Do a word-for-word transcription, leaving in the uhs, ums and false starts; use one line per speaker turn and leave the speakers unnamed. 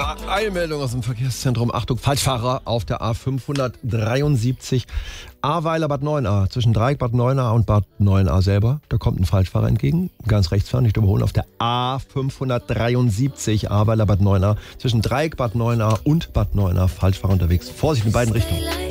Eine Eilmeldung aus dem Verkehrszentrum. Achtung, Falschfahrer auf der A fünfhundertdreiundsiebzig Ahrweiler Bad Neuenahr. Zwischen Dreieck Bad Neuenahr und Bad Neuenahr selber. Da kommt ein Falschfahrer entgegen. Ganz rechts fahren, nicht überholen. Auf der A fünfhundertdreiundsiebzig Ahrweiler Bad Neuenahr. Zwischen Dreieck Bad Neuenahr und Bad Neuenahr. Falschfahrer unterwegs. Vorsicht in beiden Richtungen.